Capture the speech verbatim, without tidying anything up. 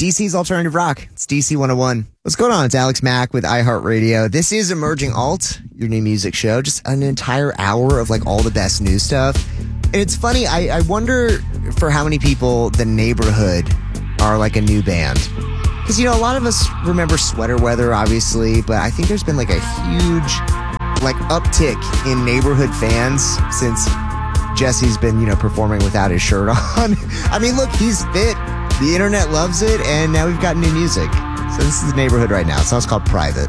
D C's Alternative Rock. It's D C one oh one. What's going on? It's Alex Mack with iHeartRadio. This is Emerging Alt, your new music show. Just an entire hour of like all the best new stuff. And it's funny, I, I wonder for how many people The Neighborhood are like a new band. Because, you know, a lot of us remember Sweater Weather, obviously, but I think there's been like a huge like uptick in Neighborhood fans since Jesse's been, you know, performing without his shirt on. I mean, look, he's fit. The internet loves it, and now we've got new music. So this is The Neighborhood right now. The song's called Private.